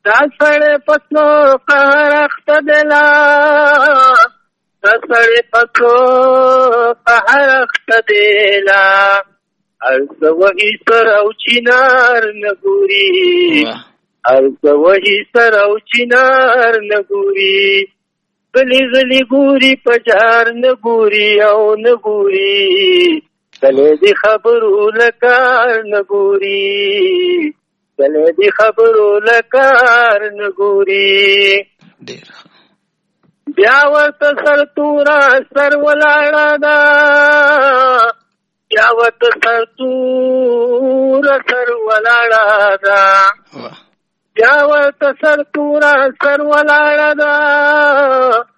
دا سړی پتلو قهر اخته دلا دا سړی پتلو قهر اخته دلا ارزه وحی سر او چینار نگوری ارزه وحی سر او چینار نگوری غلی غلی گوری پجار نگوری او نگوری کله دی خبرو لکار نگوری کله دی خبرو لکار نگوری بیا ورته سر تورا سر ولاړه دا بیا ورته سر تورا سر ولاړه دا بیا ورته سر تورا سر ولاړه دا